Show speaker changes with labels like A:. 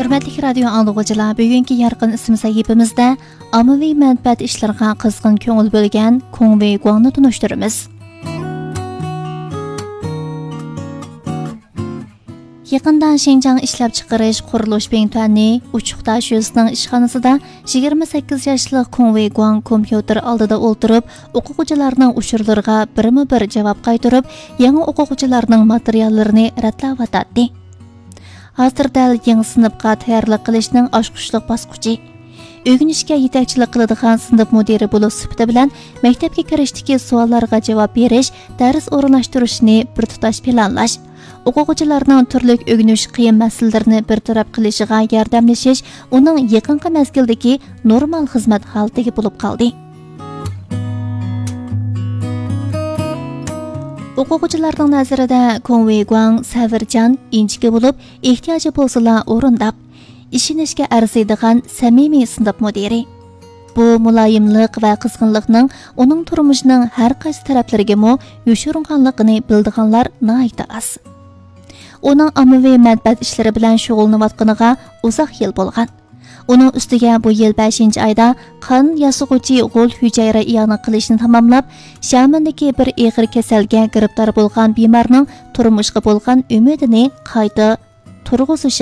A: Hürmetli radyo anlıqçılar, bugünkü yarqın isim sahifimizde ommaviy manfaat işlerine qizg'in ko'ngil bo'lgan Kong Wei Guangni tunishtiramiz. Yaqindan Xinjiang ishlab chiqarish qurilish bentani Uchuqdash yuzining ishxonasida 28 yoshli Kong Wei Guang kompyuter oldida o'tirib, o'quvchilarning uchurlariga birma-bir javob qaytarib, yangi o'quvchilarning materiallarini radlayotdi. Hozirda yangi sinfga tayyorlik qilishning oshqushliq bosqichi. O'rganishga yetakchilik qiladigan sinf mudiri bo'lib sifati bilan maktabga kirishdagi savollarga javob berish, dars o'rinlashtirishni bir tutash planlash, o'quvchilarning turli o'rganish qiyin masalalarini bartaraf qilishiga yordamlashish uning yaqinqi mezgildagi normal xizmat holatiga bo'lib qoldi. O'quvchilarning nazarida Kong Wei Guang savirchan, inchki bo'lib, ehtiyoji bo'lsa o'rindab, ishonishga arziydigan samimiy sinf mudiri. Bu muloyimlik va qizg'inlikning uning turmushining har qaysi taraflariga yoshiringanligini bildiganlar nihoyatda oz. Uning ommaviy manfaat ishlari bilan shug'ullanayotganiga uzoq yil bo'lgan. Uning ustiga bu yil 5-oyda qon yasug'uvchi g'ul hujayra iyoni qilishni tamomlab, Shamindagi bir og'ir kasalga giribdor bo'lgan bemorning turmushga bo'lgan umidini qayta turg'izish